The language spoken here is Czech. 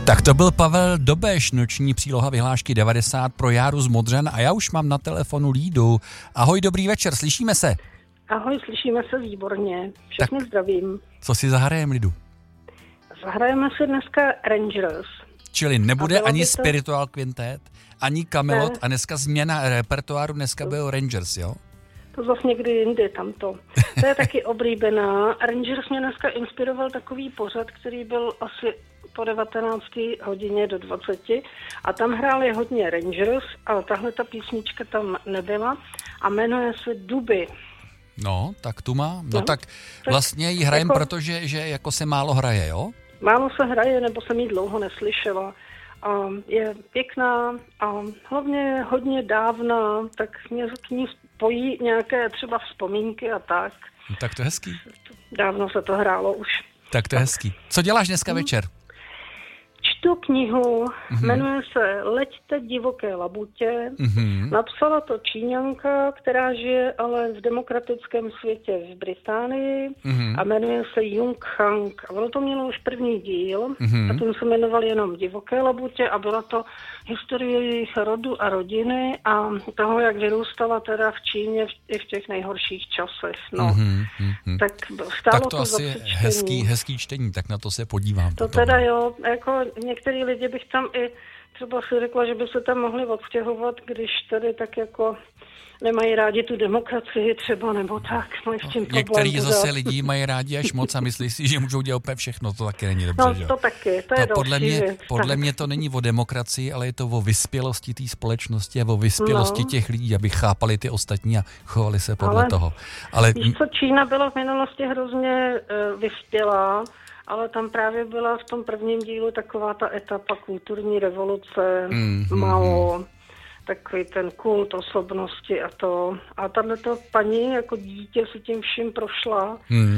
Tak to byl Pavel Dobeš, noční příloha vyhlášky 90 pro Járu z Modřan a já už mám na telefonu Lídu. Ahoj, dobrý večer, slyšíme se? Ahoj, slyšíme se výborně. Všechny tak zdravím. Co si zahrajeme, Lidu? Zahrajeme si dneska Rangers. Čili nebude ani Spiritual Quintet, ani Camelot a dneska změna repertoáru, dneska byl Rangers, jo? To zase někdy jindy tamto. To je taky oblíbená. Rangers mě dneska inspiroval takový pořad, který byl asi po 19. hodině do 20. A tam hráli hodně Rangers, ale tahle ta písnička tam nebyla a jmenuje se Duby. No, tak tu má. No tak vlastně ji hrajem, jako, protože že jako se málo hraje, jo? Málo se hraje, nebo jsem ji dlouho neslyšela. Je pěkná a hlavně hodně dávná, tak mě k ní spojí nějaké třeba vzpomínky a tak. No, tak to je hezký. Dávno se to hrálo už. Tak to je hezký. Co děláš dneska večer? Čtu knihu, jmenuje se Leďte divoké labutě. Napsala to Číňanka, která žije ale v demokratickém světě v Británii a jmenuje se Jung Hang. A ono to mělo už první díl a ten se jmenoval jenom Divoké labutě a byla to historie jejich rodu a rodiny a toho, jak vyrůstala teda v Číně v těch nejhorších časech. No. Tak stálo tak to asi je hezký čtení, tak na to se podívám. To teda jo, jako některý lidi bych tam i třeba si řekla, že by se tam mohli odstěhovat, když tady tak jako nemají rádi tu demokracii třeba, nebo tak. Mají s tím některý zase lidi mají rádi až moc a myslí si, že můžou dělat úplně všechno, to taky není dobře, no, že? to taky, to je podle mě to není o demokracii, ale je to o vyspělosti té společnosti a o vyspělosti těch lidí, aby chápali ty ostatní a chovali se podle toho. Ale víš co, Čína byla v minulosti hrozně vyspělá, ale tam právě byla v tom prvním dílu taková ta etapa kulturní revoluce, Mao, takový ten kult osobnosti a to. A tato paní jako dítě si tím vším prošla